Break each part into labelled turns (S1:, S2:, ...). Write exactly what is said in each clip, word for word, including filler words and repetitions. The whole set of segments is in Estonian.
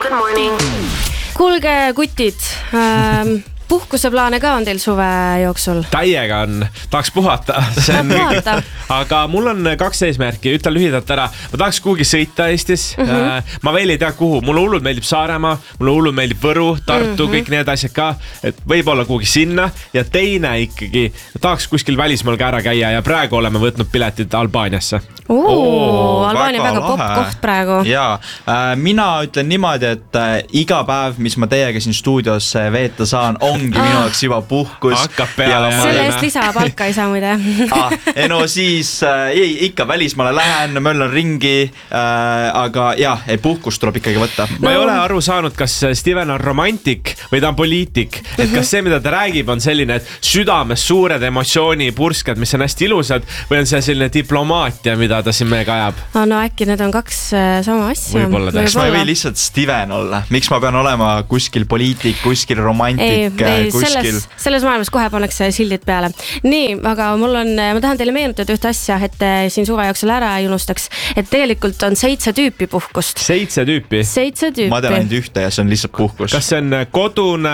S1: Good morning.
S2: Kuulge, kutid, ähm, puhkuseplaane ka on teil suve jooksul?
S3: Täiega on, tahaks puhata, see on
S2: puhata.
S3: Aga mul on kaks eesmärki, ütlen lühidalt ära. Ma tahaks kuhugi sõita Eestis, mm-hmm. ma veel ei tea kuhu, mulle hullult meeldib Saaremaa, mulle hullult meeldib Võru, Tartu, mm-hmm. kõik need asjad ka, et võib-olla kuhugi sinna ja teine ikkagi tahaks kuskil välismaal ka ära käia ja praegu oleme võtnud piletid Albaaniasse.
S2: Oo, Oo Albaania väga, väga popp koht praegu.
S4: Jaa, äh, mina ütlen niimoodi, et äh, iga päev, mis ma teiega siin stuudios veeta saan, ongi ah. minu jaoks juba puhkus.
S3: Hakkab peale.
S2: Selle eest lisapalka ei saa muide.
S4: ah, no siis äh, ei, ikka välismaale lähen, möllan ringi, äh, aga jah, ei, puhkus tuleb ikkagi võtta.
S3: Ma ei no. ole aru saanud, kas Steven on romantik või ta on poliitik. Et kas see, mida ta räägib, on selline, et südames suured emotsiooni purskad, mis on hästi ilusad, või on see selline diplomaatia, mida ta siin meiega ajab?
S2: No, no äkki need on kaks äh, sama asja.
S3: Võib-olla
S4: Kas ma ei või lihtsalt Steven olla? Miks ma pean olema kuskil poliitik, kuskil romantik,
S2: ei, ei,
S4: kuskil...
S2: Selles, selles maailmas kohe pannakse sildid peale. Nii, aga mul on, ma tahan teile meenutada ühte asja, et siin suve jooksul ära ei unustaks, et tegelikult on seitse tüüpi puhkust.
S3: Seitse tüüpi?
S2: Seitse tüüpi.
S4: Ma tean ainult ühte ja see on lihtsalt puhkus.
S3: Kas see on kodune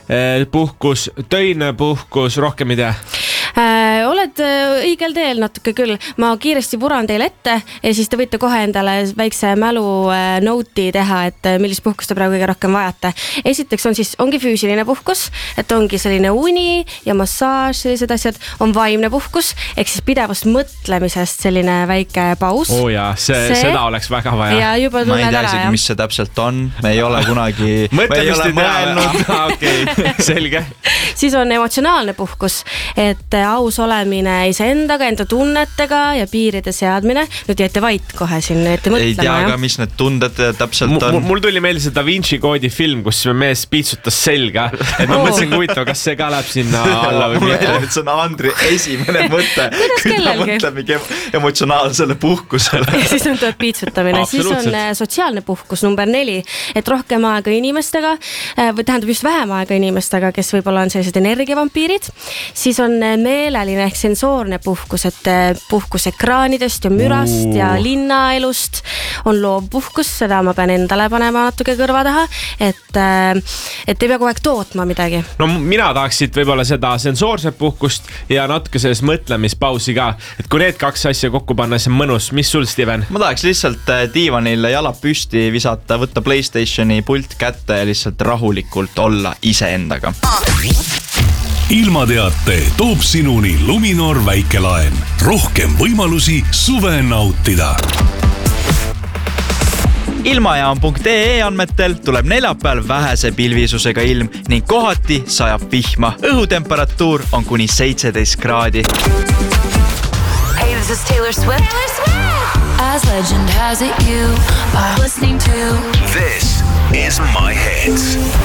S3: puhkus, töine puhkus, rohkem ei tea?
S2: Äh, oled õigel teel natuke küll. Ma kiiresti puran teile ette ja siis te võite kohe endale väikse mälu note'i teha, et millist puhkust te praegu kõige rohkem vajate. Esiteks on siis, ongi füüsiline puhkus, et ongi selline uni ja massaaž, sellised asjad. On vaimne puhkus, ehk siis pidevast mõtlemisest selline väike paus.
S3: Oo jaa, see, see, seda oleks väga vaja.
S2: Ja juba
S4: ma ei tea
S2: ära,
S4: isegi,
S2: ja.
S4: mis see täpselt on. Me ei ole kunagi...
S3: Mõtlemist ei mõelnud. Okei, selge.
S2: Siis on emotsionaalne puhkus, et aus olemine iseendaga, enda tunnetega ja piiride seadmine. Nüüd jäite vait kohe siin, jäite mõtlema.
S4: Ei tea ka, mis need tunded täpselt on.
S3: M mul tuli meelde see Da Vinci koodi film, kus mees piitsutas selga. Et ma oh. mõtlesin huvitav, kas see ka läheb sinna alla või mitte.
S4: See on Andri esimene mõte. Kui ta mõtlemegi emotsionaalsele puhkusele.
S2: Ja siis on tuleb piitsutamine. Siis on sotsiaalne puhkus number neli, et rohkem aega inimestega, või tähendab just vähem aega inimestega, kes võib-olla on sellised energiavampiirid. Siis on meeleline ehk sensoorne puhkus, et puhkus ekraanidest ja mürast uh. ja linnaelust. On loov puhkus, seda ma pean endale panema natuke kõrva taha, et, et ei pea kogu aeg tootma midagi.
S3: No mina tahaks siit võib-olla seda sensoorset puhkust ja natuke selles mõtlemispausi ka. Et kui need kaks asja kokku panna, see on mõnus. Mis sul, Steven?
S4: Ma tahaks lihtsalt diivanil jalad püsti visata, võtta PlayStationi pult kätte ja lihtsalt rahulikult olla iseendaga.
S5: Ilmateate toob sinuni Luminor väikelaen. Rohkem võimalusi suve nautida.
S4: Ilmajaam punkt ee andmetel tuleb neljapäeval vähese pilvisusega ilm ning kohati sajab vihma. Õhutemperatuur on kuni seitseteist kraadi.
S1: Hey, this is Taylor Swift. Taylor Swift!
S6: As legend has it, you are listening to
S5: This is My Hits.